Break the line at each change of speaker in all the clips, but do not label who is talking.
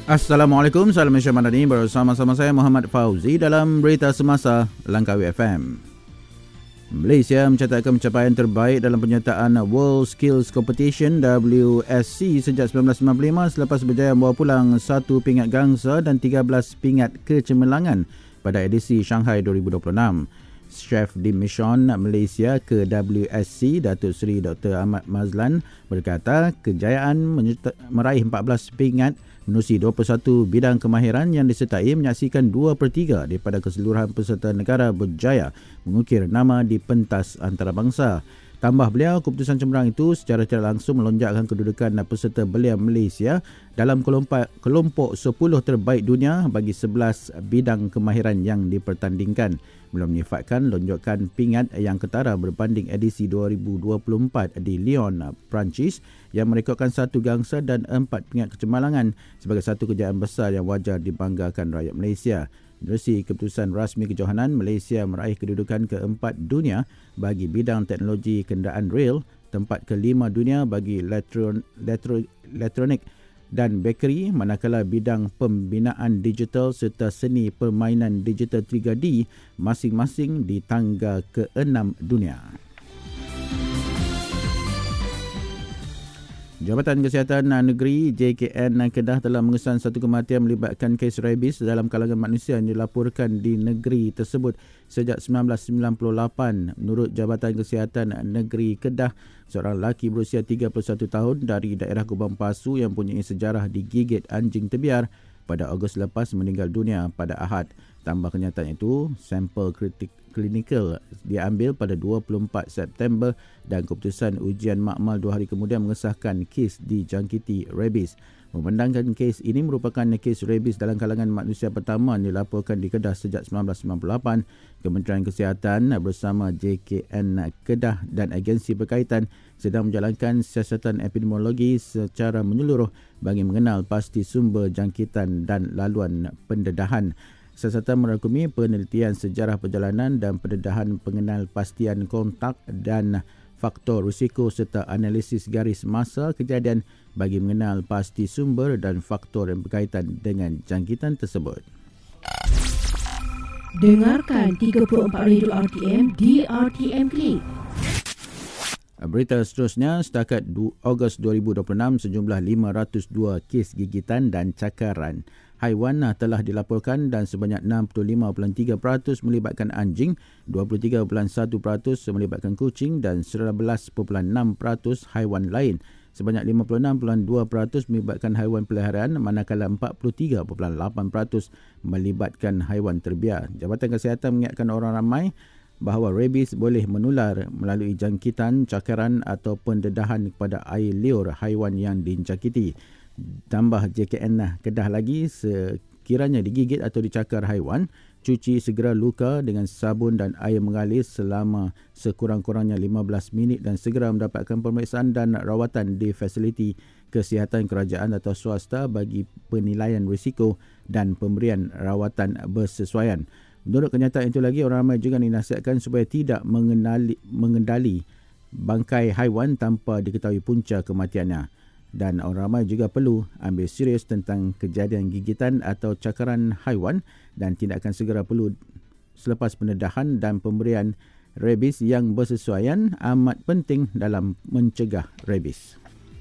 Assalamualaikum, salam Malaysia Madani. Bersama-sama saya Muhammad Fauzi dalam Berita Semasa Langkawi FM. Malaysia mencatatkan pencapaian terbaik dalam penyertaan World Skills Competition WSC sejak 1955 selepas berjaya membawa pulang 1 pingat gangsa dan 13 pingat kecemerlangan pada edisi Shanghai 2026. Chef di Mission Malaysia ke WSC, Datuk Seri Dr. Ahmad Mazlan berkata kejayaan meraih 14 pingat menerusi 21 bidang kemahiran yang disertai menyaksikan 2/3 daripada keseluruhan peserta negara berjaya mengukir nama di pentas antarabangsa. Tambah beliau, keputusan cemerlang itu secara tidak langsung melonjakkan kedudukan peserta belia Malaysia dalam kelompok 10 terbaik dunia bagi 11 bidang kemahiran yang dipertandingkan. Beliau menyifatkan lonjakan pingat yang ketara berbanding edisi 2024 di Lyon, Perancis yang merekodkan 1 gangsa dan 4 pingat kecemerlangan sebagai satu kejayaan besar yang wajar dibanggakan rakyat Malaysia. Menerusi keputusan rasmi kejohanan, Malaysia meraih kedudukan ke-4 dunia bagi bidang teknologi kenderaan rel, tempat ke-5 dunia bagi elektronik dan bakery, manakala bidang pembinaan digital serta seni permainan digital 3D masing-masing di tangga ke-6 dunia. Jabatan Kesihatan Negeri JKN Kedah telah mengesan satu kematian melibatkan kes rabies dalam kalangan manusia yang dilaporkan di negeri tersebut sejak 1998. Menurut Jabatan Kesihatan Negeri Kedah, seorang lelaki berusia 31 tahun dari daerah Kubang Pasu yang mempunyai sejarah digigit anjing tebiar pada Ogos lepas meninggal dunia pada Ahad. Tambah kenyataan itu, sampel klinikal diambil pada 24 September dan keputusan ujian makmal 2 hari kemudian mengesahkan kes dijangkiti rabies. Memandangkan kes ini merupakan kes rabies dalam kalangan manusia pertama yang dilaporkan di Kedah sejak 1998, Kementerian Kesihatan bersama JKN Kedah dan agensi berkaitan sedang menjalankan siasatan epidemiologi secara menyeluruh bagi mengenal pasti sumber jangkitan dan laluan pendedahan. Siasatan merangkumi penelitian sejarah perjalanan dan pendedahan pengenal pastian kontak dan faktor risiko serta analisis garis masa kejadian bagi mengenal pasti sumber dan faktor yang berkaitan dengan jangkitan tersebut.
Dengarkan 34 Radio RTM di RTM Klik.
Berita seterusnya, setakat Ogos 2026, sejumlah 502 kes gigitan dan cakaran haiwan telah dilaporkan dan sebanyak 65.3% melibatkan anjing, 23.1% melibatkan kucing dan 11.6% haiwan lain. Sebanyak 56.2% melibatkan haiwan peliharaan, manakala 43.8% melibatkan haiwan terbiar. Jabatan Kesihatan mengingatkan orang ramai bahawa rabies boleh menular melalui jangkitan, cakaran atau pendedahan kepada air liur haiwan yang dijangkiti. Tambah JKN Kedah lagi, sekiranya digigit atau dicakar haiwan, cuci segera luka dengan sabun dan air mengalir selama sekurang-kurangnya 15 minit dan segera mendapatkan pemeriksaan dan rawatan di fasiliti kesihatan kerajaan atau swasta bagi penilaian risiko dan pemberian rawatan bersesuaian. Menurut kenyataan itu lagi, orang ramai juga dinasihatkan supaya tidak mengendali bangkai haiwan tanpa diketahui punca kematiannya. Dan orang ramai juga perlu ambil serius tentang kejadian gigitan atau cakaran haiwan dan tindakan segera perlu selepas pendedahan dan pemberian rabies yang bersesuaian amat penting dalam mencegah rabies.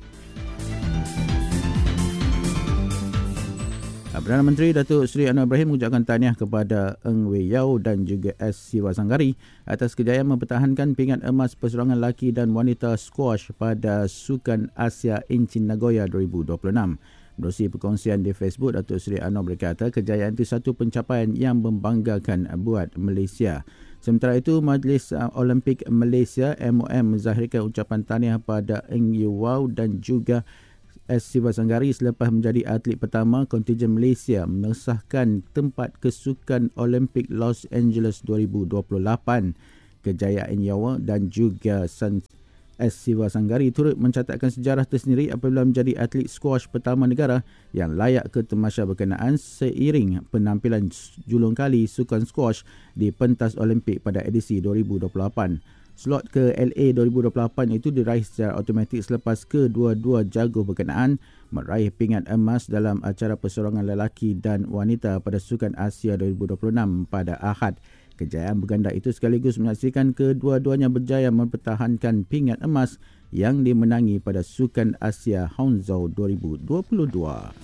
Perdana Menteri Datuk Seri Anwar Ibrahim mengucapkan tahniah kepada Eng Wei Yao dan juga S. Sivasanggari atas kejayaan mempertahankan pingat emas perseorangan lelaki dan wanita squash pada Sukan Asia Inchin Nagoya 2026. Menerusi perkongsian di Facebook, Datuk Seri Anwar berkata kejayaan itu satu pencapaian yang membanggakan buat Malaysia. Sementara itu, Majlis Olimpik Malaysia MOM menzahirkan ucapan tahniah pada Eng Yeo dan juga S. Sivasanggari selepas menjadi atlet pertama kontijen Malaysia mengesahkan tempat kesukan Olimpik Los Angeles 2028. Kejayaan Yawa dan juga S. Sivasanggari turut mencatatkan sejarah tersendiri apabila menjadi atlet squash pertama negara yang layak ke tamasya berkenaan seiring penampilan julung kali sukan squash di pentas Olimpik pada edisi 2028. Slot ke LA 2028 itu diraih secara automatik selepas kedua-dua jago berkenaan meraih pingat emas dalam acara persorangan lelaki dan wanita pada Sukan Asia 2026 pada Ahad. Kejayaan berganda itu sekaligus menyaksikan kedua-duanya berjaya mempertahankan pingat emas yang dimenangi pada Sukan Asia Hangzhou 2022.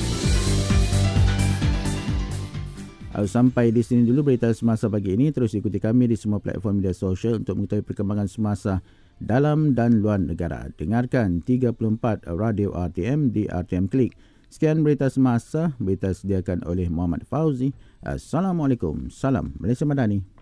Sampai di sini dulu berita semasa pagi ini. Terus ikuti kami di semua platform media sosial untuk mengetahui perkembangan semasa dalam dan luar negara. Dengarkan 34 Radio RTM di RTM Klik. Sekian berita semasa, berita sediakan oleh Muhammad Fauzi. Assalamualaikum. Salam Malaysia Madani.